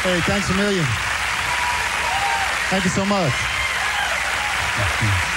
Hey, thanks a million. Thank you so much.